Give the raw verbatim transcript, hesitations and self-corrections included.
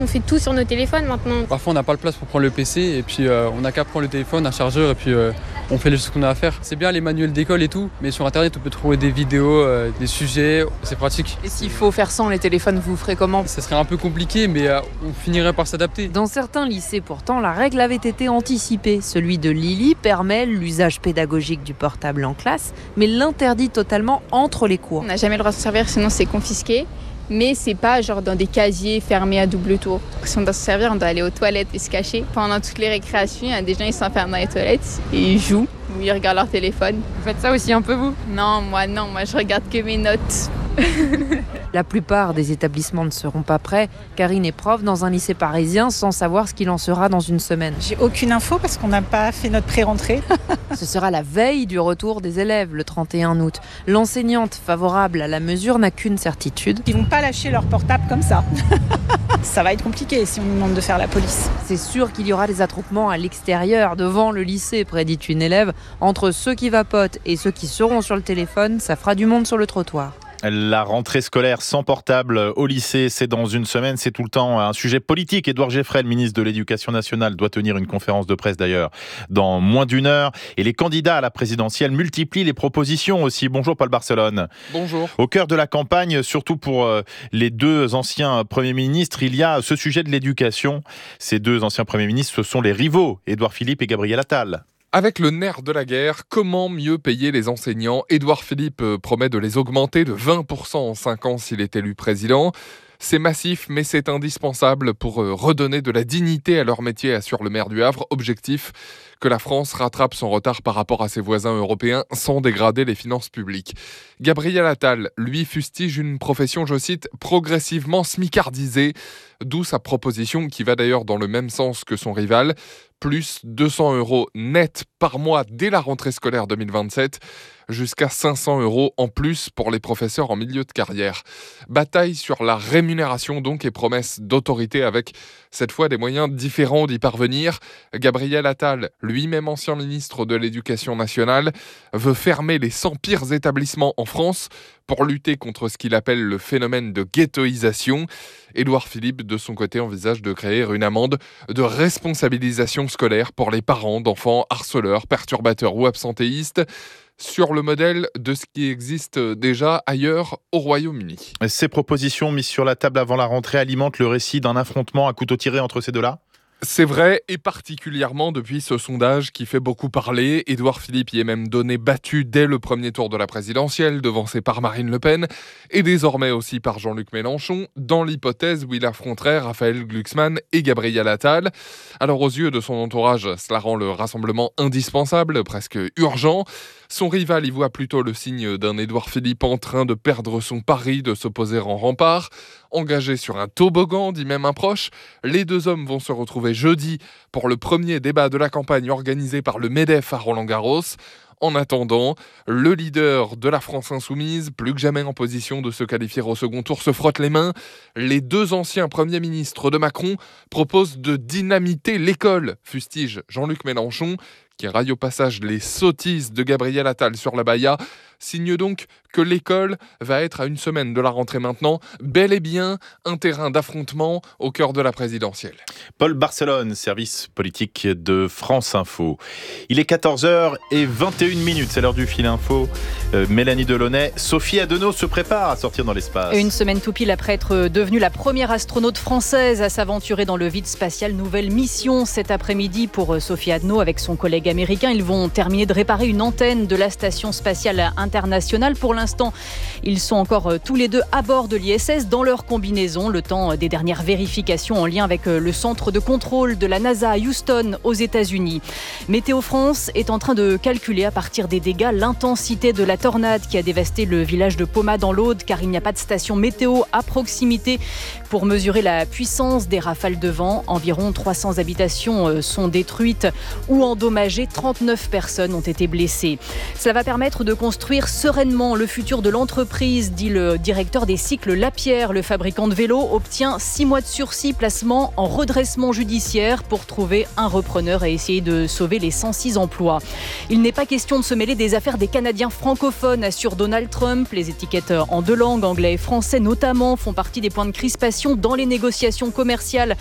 On fait tout sur nos téléphones maintenant. Parfois on n'a pas le place pour prendre le P C et puis euh, on n'a qu'à prendre le téléphone, un chargeur et puis euh, on fait les choses qu'on a à faire. C'est bien les manuels d'école et tout, mais sur internet on peut trouver des vidéos, euh, des sujets, c'est pratique. Et s'il faut faire sans les téléphones, vous ferez comment ? Ça serait un peu compliqué mais euh, on finirait par s'adapter. Dans certains lycées pourtant, la règle avait été anticipée. Celui de Lily permet l'usage pédagogique du portable en classe, mais l'interdit totalement entre les cours. On n'a jamais le droit de s'en servir, sinon c'est confisqué. Mais c'est pas genre dans des casiers fermés à double tour. Si on doit se servir, on doit aller aux toilettes et se cacher. Pendant toutes les récréations, il y a des gens qui s'enferment dans les toilettes et ils jouent ou ils regardent leur téléphone. Vous faites ça aussi un peu vous ? Non, moi non, moi je regarde que mes notes. La plupart des établissements ne seront pas prêts. Karine est prof dans un lycée parisien sans savoir ce qu'il en sera dans une semaine. J'ai aucune info parce qu'on n'a pas fait notre pré-rentrée. Ce sera la veille du retour des élèves, le trente et un août. L'enseignante favorable à la mesure n'a qu'une certitude. Ils vont pas lâcher leur portable comme ça. Ça va être compliqué si on nous demande de faire la police. C'est sûr qu'il y aura des attroupements à l'extérieur, devant le lycée, prédit une élève. Entre ceux qui vapotent et ceux qui seront sur le téléphone, ça fera du monde sur le trottoir. La rentrée scolaire sans portable au lycée, c'est dans une semaine, c'est tout le temps un sujet politique. Édouard Geoffrey, le ministre de l'Éducation nationale, doit tenir une conférence de presse d'ailleurs dans moins d'une heure. Et les candidats à la présidentielle multiplient les propositions aussi. Bonjour Paul Barcelone. Bonjour. Au cœur de la campagne, surtout pour les deux anciens premiers ministres, il y a ce sujet de l'éducation. Ces deux anciens premiers ministres, ce sont les rivaux, Édouard Philippe et Gabriel Attal. Avec le nerf de la guerre, comment mieux payer les enseignants ? Édouard Philippe promet de les augmenter de vingt pour cent en cinq ans s'il est élu président. C'est massif, mais c'est indispensable pour redonner de la dignité à leur métier, assure le maire du Havre. Objectif, que la France rattrape son retard par rapport à ses voisins européens sans dégrader les finances publiques. Gabriel Attal, lui, fustige une profession, je cite, progressivement smicardisée, d'où sa proposition qui va d'ailleurs dans le même sens que son rival, plus deux cents euros net par mois dès la rentrée scolaire deux mille vingt-sept, jusqu'à cinq cents euros en plus pour les professeurs en milieu de carrière. Bataille sur la rémunération donc et promesse d'autorité avec cette fois des moyens différents d'y parvenir. Gabriel Attal, lui-même ancien ministre de l'Éducation nationale, veut fermer les cent pires établissements en France pour lutter contre ce qu'il appelle le phénomène de ghettoisation. Édouard Philippe, de son côté, envisage de créer une amende de responsabilisation scolaire pour les parents d'enfants harceleurs, perturbateurs ou absentéistes, sur le modèle de ce qui existe déjà ailleurs au Royaume-Uni. Ces propositions mises sur la table avant la rentrée alimentent le récit d'un affrontement à couteau tiré entre ces deux-là ? C'est vrai, et particulièrement depuis ce sondage qui fait beaucoup parler. Édouard Philippe y est même donné battu dès le premier tour de la présidentielle, devancé par Marine Le Pen, et désormais aussi par Jean-Luc Mélenchon, dans l'hypothèse où il affronterait Raphaël Glucksmann et Gabriel Attal. Alors aux yeux de son entourage, cela rend le rassemblement indispensable, presque urgent. Son rival y voit plutôt le signe d'un Édouard Philippe en train de perdre son pari de s'opposer en rempart. Engagé sur un toboggan, dit même un proche, les deux hommes vont se retrouver jeudi pour le premier débat de la campagne organisé par le MEDEF à Roland-Garros. En attendant, le leader de la France insoumise, plus que jamais en position de se qualifier au second tour, se frotte les mains. Les deux anciens premiers ministres de Macron proposent de dynamiter l'école, fustige Jean-Luc Mélenchon, qui raille au passage les sottises de Gabriel Attal sur la Baïa, signe donc que l'école va être à une semaine de la rentrée maintenant, bel et bien un terrain d'affrontement au cœur de la présidentielle. Paul Barcelone, service politique de France Info. Il est quatorze heures vingt et une minutes, c'est l'heure du Fil Info. Euh, Mélanie Delaunay, Sophie Adenau se prépare à sortir dans l'espace. Une semaine tout pile après être devenue la première astronaute française à s'aventurer dans le vide spatial. Nouvelle mission cet après-midi pour Sophie Adenau avec son collègue américain. Ils vont terminer de réparer une antenne de la station spatiale internationale. Pour l'instant, ils sont encore tous les deux à bord de l'I S S dans leur combinaison, le temps des dernières vérifications en lien avec le centre de contrôle de la NASA à Houston aux États-Unis. Météo France est en train de calculer à partir des dégâts l'intensité de la tornade qui a dévasté le village de Poma dans l'Aude, car il n'y a pas de station météo à proximité pour mesurer la puissance des rafales de vent. Environ trois cents habitations sont détruites ou endommagées. trente-neuf personnes ont été blessées. Cela va permettre de construire construire sereinement le futur de l'entreprise, dit le directeur des cycles Lapierre. Le fabricant de vélos obtient six mois de sursis, placement en redressement judiciaire pour trouver un repreneur et essayer de sauver les cent six emplois. Il n'est pas question de se mêler des affaires des Canadiens francophones, assure Donald Trump. Les étiquettes en deux langues, anglais et français notamment, font partie des points de crispation dans les négociations commerciales